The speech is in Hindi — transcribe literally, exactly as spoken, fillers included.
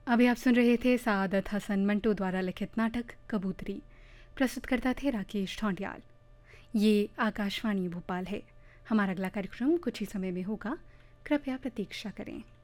अभी आप सुन रहे थे सादत हसन मंटो द्वारा लिखित नाटक कबूतरी। प्रस्तुतकर्ता थे राकेश ढौंडियाल। ये आकाशवाणी भोपाल है। हमारा अगला कार्यक्रम कुछ ही समय में होगा, कृपया प्रतीक्षा करें।